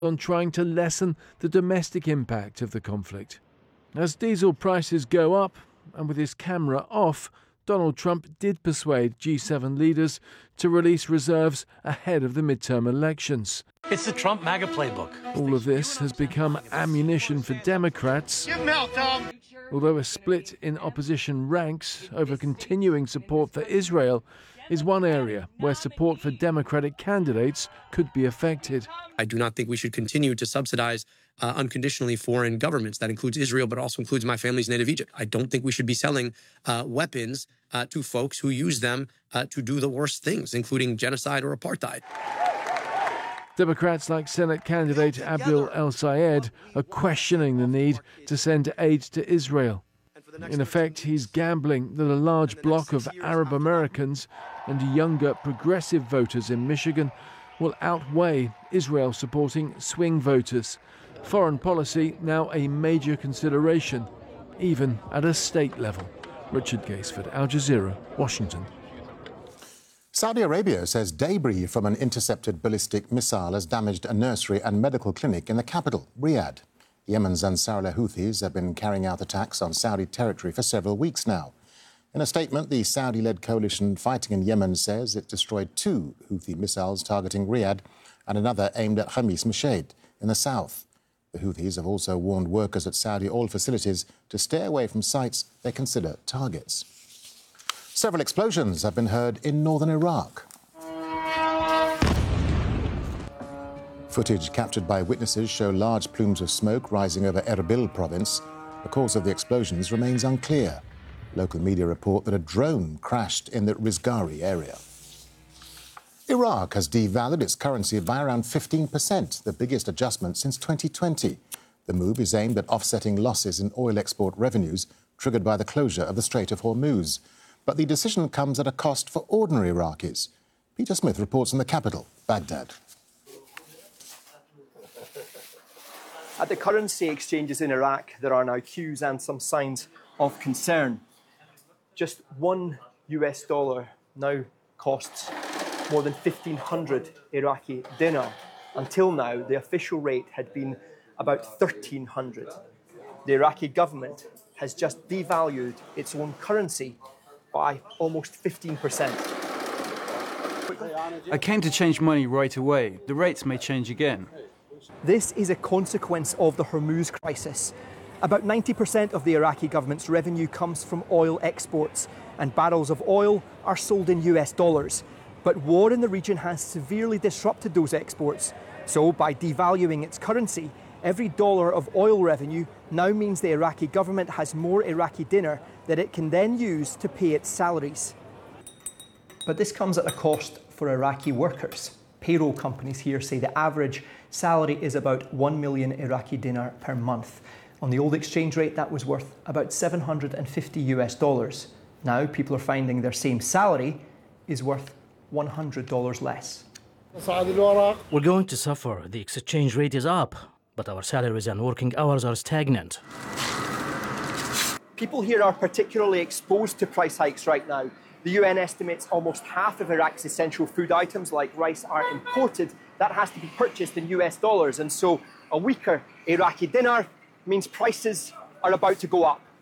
on trying to lessen the domestic impact of the conflict. As diesel prices go up, and with his camera off, Donald Trump did persuade G7 leaders to release reserves ahead of the midterm elections. It's the Trump MAGA playbook. All of this has become ammunition for Democrats, although a split in opposition ranks over continuing support for Israel is one area where support for Democratic candidates could be affected. I do not think we should continue to subsidize unconditionally foreign governments. That includes Israel, but also includes my family's native Egypt. I don't think we should be selling weapons to folks who use them to do the worst things, including genocide or apartheid. Democrats like Senate candidate Abdul El-Sayed are questioning the need to send aid to Israel. In effect, he's gambling that a large bloc of Arab Americans and younger progressive voters in Michigan will outweigh Israel supporting swing voters. Foreign policy now a major consideration, even at a state level. Richard Gaisford, Al Jazeera, Washington. Saudi Arabia says debris from an intercepted ballistic missile has damaged a nursery and medical clinic in the capital, Riyadh. Yemen's Ansarullah Houthis have been carrying out attacks on Saudi territory for several weeks now. In a statement, the Saudi-led coalition fighting in Yemen says it destroyed 2 Houthi missiles targeting Riyadh and another aimed at Khamis Mashaid in the south. The Houthis have also warned workers at Saudi oil facilities to stay away from sites they consider targets. Several explosions have been heard in northern Iraq. Footage captured by witnesses show large plumes of smoke rising over Erbil province. The cause of the explosions remains unclear. Local media report that a drone crashed in the Rizgari area. Iraq has devalued its currency by around 15%, the biggest adjustment since 2020. The move is aimed at offsetting losses in oil export revenues triggered by the closure of the Strait of Hormuz. But the decision comes at a cost for ordinary Iraqis. Peter Smith reports from the capital, Baghdad. At the currency exchanges in Iraq, there are now queues and some signs of concern. Just $1 now costs more than 1,500 Iraqi dinar. Until now, the official rate had been about 1,300. The Iraqi government has just devalued its own currency by almost 15%. I came to change money right away. The rates may change again. This is a consequence of the Hormuz crisis. About 90% of the Iraqi government's revenue comes from oil exports, and barrels of oil are sold in US dollars. But war in the region has severely disrupted those exports. So by devaluing its currency, every dollar of oil revenue now means the Iraqi government has more Iraqi dinar that it can then use to pay its salaries. But this comes at a cost for Iraqi workers. Payroll companies here say the average salary is about 1 million Iraqi dinar per month. On the old exchange rate, that was worth about 750 US dollars. Now people are finding their same salary is worth $100 less. We're going to suffer. The exchange rate is up, but our salaries and working hours are stagnant. People here are particularly exposed to price hikes right now. The UN estimates almost half of Iraq's essential food items, like rice, are imported. That has to be purchased in US dollars, and so a weaker Iraqi dinar means prices are about to go up.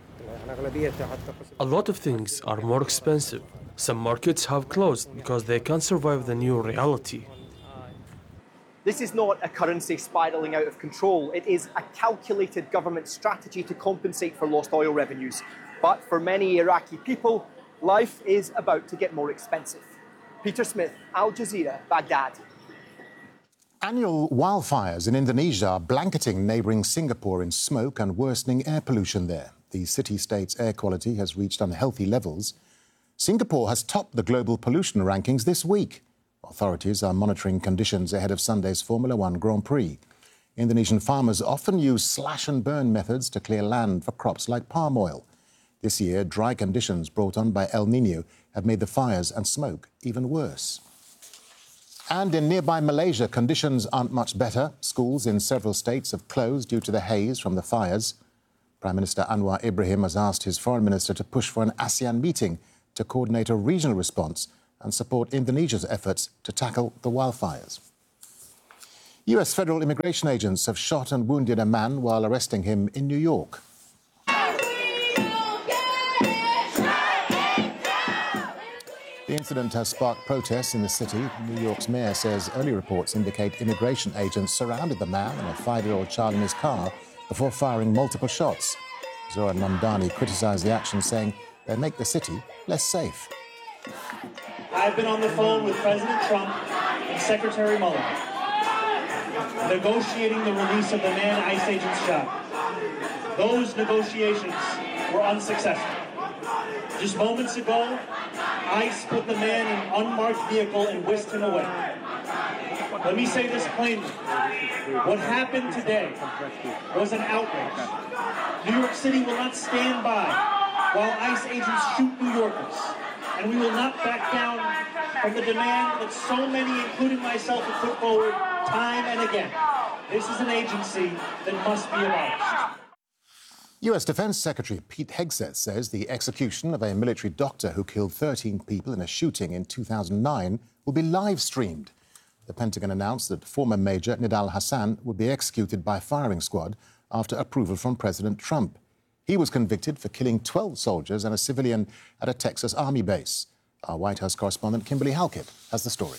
A lot of things are more expensive. Some markets have closed because they can't survive the new reality. This is not a currency spiralling out of control. It is a calculated government strategy to compensate for lost oil revenues. But for many Iraqi people, life is about to get more expensive. Peter Smith, Al Jazeera, Baghdad. Annual wildfires in Indonesia are blanketing neighbouring Singapore in smoke and worsening air pollution there. The city-state's air quality has reached unhealthy levels. Singapore has topped the global pollution rankings this week. Authorities are monitoring conditions ahead of Sunday's Formula One Grand Prix. Indonesian farmers often use slash-and-burn methods to clear land for crops like palm oil. This year, dry conditions brought on by El Niño have made the fires and smoke even worse. And in nearby Malaysia, conditions aren't much better. Schools in several states have closed due to the haze from the fires. Prime Minister Anwar Ibrahim has asked his foreign minister to push for an ASEAN meeting to coordinate a regional response and support Indonesia's efforts to tackle the wildfires. U.S. federal immigration agents have shot and wounded a man while arresting him in New York. The incident has sparked protests in the city. New York's mayor says early reports indicate immigration agents surrounded the man and a 5-year-old child in his car before firing multiple shots. Zohran Mamdani criticized the action, saying they make the city less safe. I've been on the phone with President Trump and Secretary Mueller, negotiating the release of the man ICE agents shot. Those negotiations were unsuccessful. Just moments ago, ICE put the man in an unmarked vehicle and whisked him away. Let me say this plainly. What happened today was an outrage. New York City will not stand by while ICE agents shoot New Yorkers. And we will not back down from the demand that so many, including myself, have put forward time and again. This is an agency that must be abolished. U.S. Defense Secretary Pete Hegseth says the execution of a military doctor who killed 13 people in a shooting in 2009 will be live-streamed. The Pentagon announced that former Major Nidal Hasan would be executed by firing squad after approval from President Trump. He was convicted for killing 12 soldiers and a civilian at a Texas Army base. Our White House correspondent Kimberly Halkett has the story.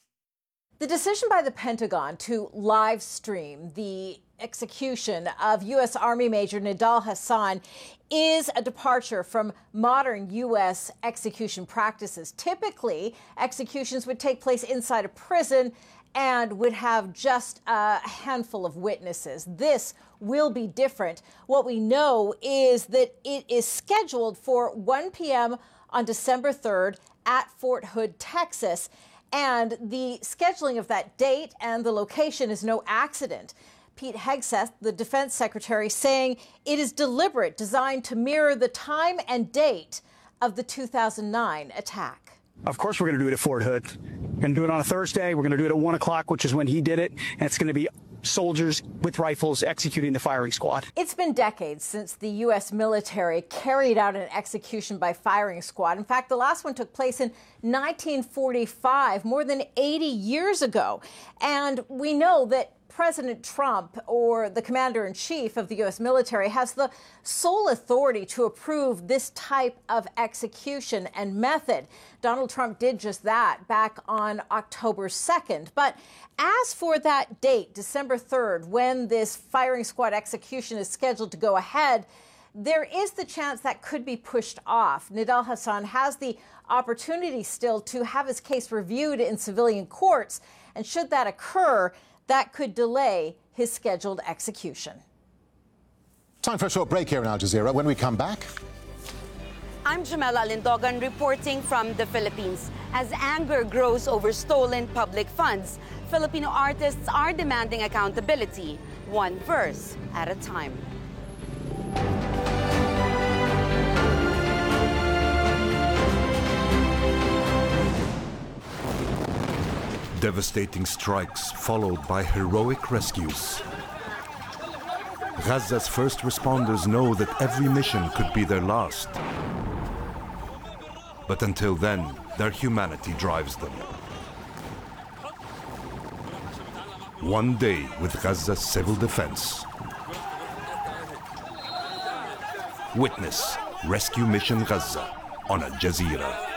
The decision by the Pentagon to live stream the execution of U.S. Army Major Nidal Hasan is a departure from modern U.S. execution practices. Typically, executions would take place inside a prison and would have just a handful of witnesses. This will be different. What we know is that it is scheduled for 1 p.m. on December 3rd at Fort Hood, Texas. And the scheduling of that date and the location is no accident. Pete Hegseth, the defense secretary, saying it is deliberate, designed to mirror the time and date of the 2009 attack. Of course we're going to do it at Fort Hood. We're going to do it on a Thursday. We're going to do it at 1 o'clock, which is when he did it. And it's going to be soldiers with rifles executing the firing squad. It's been decades since the U.S. military carried out an execution by firing squad. In fact, the last one took place in 1945, more than 80 years ago. And we know that President Trump, or the commander-in-chief of the U.S. military, has the sole authority to approve this type of execution and method. Donald Trump did just that back on October 2nd. But as for that date, December 3rd, when this firing squad execution is scheduled to go ahead, there is the chance that could be pushed off. Nidal Hasan has the opportunity still to have his case reviewed in civilian courts. And should that occur, that could delay his scheduled execution. Time for a short break here in Al Jazeera. When we come back... I'm Jamela Lindogan reporting from the Philippines. As anger grows over stolen public funds, Filipino artists are demanding accountability, one verse at a time. Devastating strikes followed by heroic rescues. Gaza's first responders know that every mission could be their last. But until then, their humanity drives them. One day with Gaza's civil defense. Witness Rescue Mission Gaza on Al Jazeera.